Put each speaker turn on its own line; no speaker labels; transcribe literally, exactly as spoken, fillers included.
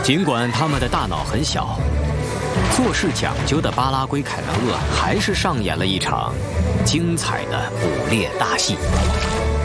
尽管他们的大脑很小，做事讲究的巴拉圭凯南鳄还是上演了一场精彩的捕猎大戏。